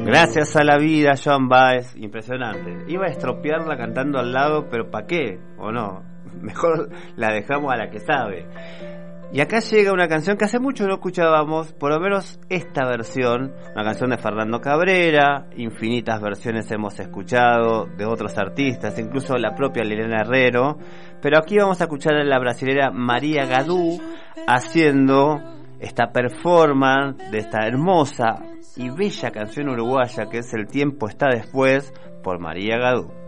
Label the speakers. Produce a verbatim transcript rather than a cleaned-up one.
Speaker 1: Gracias a la vida, Joan Baez, impresionante. Iba a estropearla cantando al lado, pero ¿para qué? ¿O no? Mejor la dejamos a la que sabe. Y acá llega una canción que hace mucho no escuchábamos, por lo menos esta versión, una canción de Fernando Cabrera, infinitas versiones hemos escuchado de otros artistas, incluso la propia Liliana Herrero, pero aquí vamos a escuchar a la brasilera María Gadú haciendo esta performance de esta hermosa y bella canción uruguaya que es El tiempo está después, por María Gadú.